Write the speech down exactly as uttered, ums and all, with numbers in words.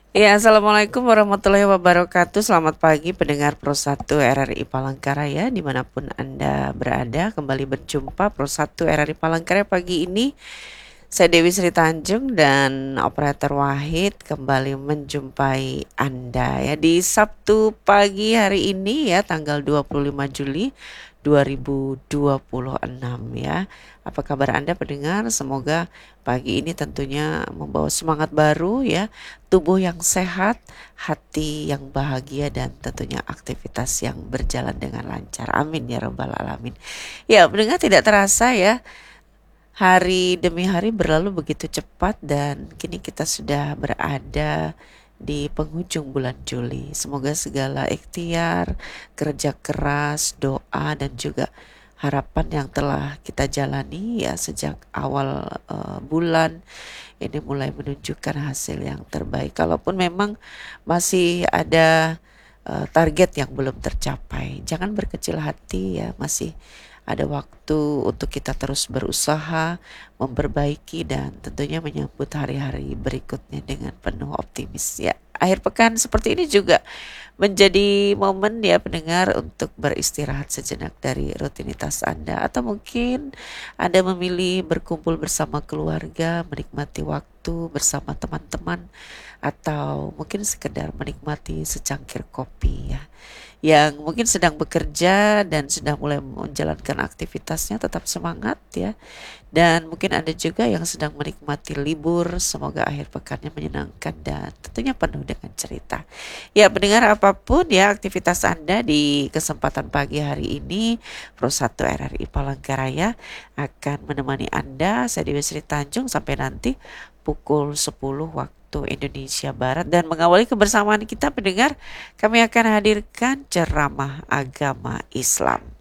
Ya, Assalamualaikum warahmatullahi wabarakatuh. Selamat pagi pendengar Pro satu R R I Palangkaraya dimanapun Anda berada. Kembali berjumpa Pro satu R R I Palangkaraya pagi ini. Saya Dewi Sri Tanjung dan operator Wahid kembali menjumpai Anda ya di Sabtu pagi hari ini ya tanggal dua puluh lima Juli dua ribu dua puluh enam ya. Apa kabar Anda pendengar? Semoga pagi ini tentunya membawa semangat baru ya, tubuh yang sehat, hati yang bahagia dan tentunya aktivitas yang berjalan dengan lancar. Amin ya rabbal alamin. Ya, pendengar tidak terasa ya, hari demi hari berlalu begitu cepat dan kini kita sudah berada di penghujung bulan Juli. Semoga segala ikhtiar, kerja keras, doa dan juga harapan yang telah kita jalani ya sejak awal uh, bulan ini mulai menunjukkan hasil yang terbaik. Kalaupun memang masih ada uh, target yang belum tercapai, jangan berkecil hati ya, masih ada waktu untuk kita terus berusaha, memperbaiki dan tentunya menyambut hari-hari berikutnya dengan penuh optimis ya. Akhir pekan seperti ini juga menjadi momen ya pendengar untuk beristirahat sejenak dari rutinitas Anda atau mungkin Anda memilih berkumpul bersama keluarga, menikmati waktu bersama teman-teman atau mungkin sekedar menikmati secangkir kopi ya. Yang mungkin sedang bekerja dan sudah mulai menjalankan aktivitasnya tetap semangat ya. Dan mungkin ada juga yang sedang menikmati libur, semoga akhir pekannya menyenangkan dan tentunya penuh dengan cerita. Ya, pendengar apapun ya aktivitas Anda di kesempatan pagi hari ini, Pro satu R R I Palangkaraya akan menemani Anda, saya Dewi Sri Tanjung sampai nanti pukul sepuluh waktu Indonesia Barat dan mengawali kebersamaan kita pendengar, kami akan hadirkan ceramah agama Islam.